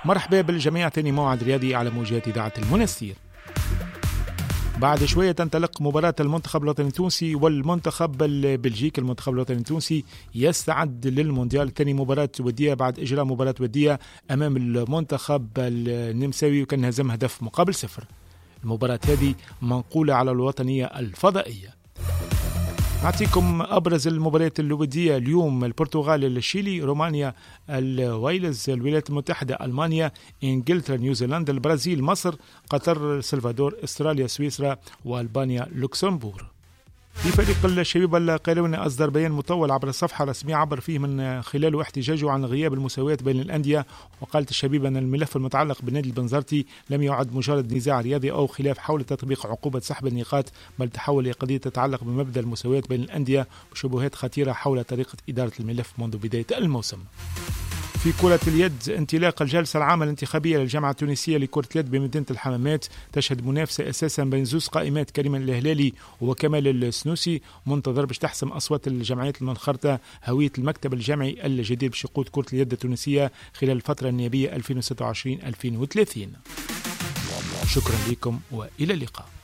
مرحبا بالجميع، تاني موعد رياضي على موجات إذاعة المنستير. بعد شوية تنطلق مباراة المنتخب الوطني التونسي والمنتخب البلجيكي. المنتخب الوطني التونسي يستعد للمونديال، ثاني مباراة ودية بعد إجراء مباراة ودية أمام المنتخب النمساوي وكان هزم هدف مقابل 0. المباراة هذه منقولة على الوطنية الفضائية. نعطيكم أبرز المباريات الودية اليوم: البرتغال الشيلي، رومانيا الويلز، الولايات المتحدة ألمانيا، إنجلترا نيوزيلندا، البرازيل مصر، قطر السلفادور، استراليا سويسرا، وألبانيا لوكسمبورغ. في فريق الشبيب القيرواني أصدر بيان مطول عبر الصفحة الرسمية عبر فيه من خلاله احتجاجه عن غياب المساواة بين الأندية. وقالت الشبيب أن الملف المتعلق بالنادي البنزرتي لم يعد مجرد نزاع رياضي أو خلاف حول تطبيق عقوبة سحب النقاط، بل تحول لقضية تتعلق بمبدأ المساواة بين الأندية وشبهات خطيرة حول طريقة إدارة الملف منذ بداية الموسم. في كرة اليد، انطلاق الجلسة العامة الانتخابية للجامعة التونسية لكرة اليد بمدينة الحمامات تشهد منافسة أساسا بين زوز قائمات، كريم الهلالي وكمال السنوسي، منتظر باش تحسم أصوات الجمعيات المنخرطة هوية المكتب الجامعي الجديد باش يقود كرة اليد التونسية خلال الفترة النيابية 2026-2030. شكرا لكم وإلى اللقاء.